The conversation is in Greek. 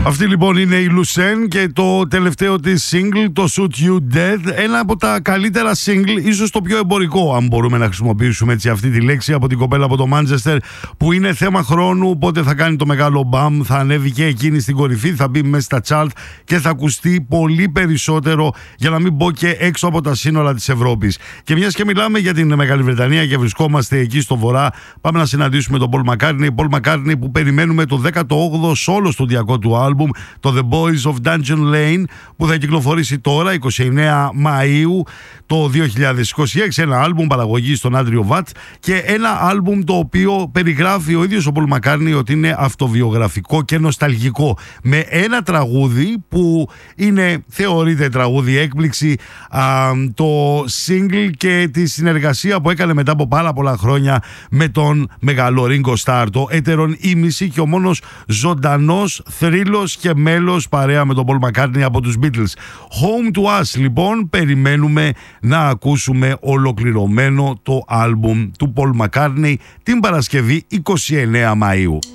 Αυτή λοιπόν είναι η Lucene και το τελευταίο της single, το Shoot You Dead. Ένα από τα καλύτερα single, ίσως το πιο εμπορικό, αν μπορούμε να χρησιμοποιήσουμε έτσι αυτή τη λέξη, από την κοπέλα από το Manchester, που είναι θέμα χρόνου πότε θα κάνει το μεγάλο μπαμ, θα ανέβει και εκείνη στην κορυφή, θα μπει μέσα στα chart και θα ακουστεί πολύ περισσότερο, για να μην πω και έξω από τα σύνορα της Ευρώπης. Και μιας και μιλάμε για την Μεγάλη Βρετανία και βρισκόμαστε εκεί στο βορρά, πάμε να συναντήσουμε τον Paul McCartney. Paul McCartney που περιμένουμε το 18ο solo στουδιακό του άλμπουμ, το The Boys of Dungeon Lane, που θα κυκλοφορήσει τώρα 29 Μαΐου το 2026. Ένα άλμπουμ παραγωγής στον Άντριο Βατ και ένα άλμπουμ το οποίο περιγράφει ο ίδιος ο Paul McCartney ότι είναι αυτοβιογραφικό και νοσταλγικό, με ένα τραγούδι που θεωρείται τραγούδι έκπληξη, το single και τη συνεργασία που έκανε μετά από πάρα πολλά χρόνια με τον μεγάλο Ringo Starr, το έτερον ήμιση και ο μόνος ζωντανός θρύλος και μέλος παρέα με τον Paul McCartney από τους Beatles. Home to Us λοιπόν, περιμένουμε να ακούσουμε ολοκληρωμένο το άλμπουμ του Paul McCartney την Παρασκευή 29 Μαΐου.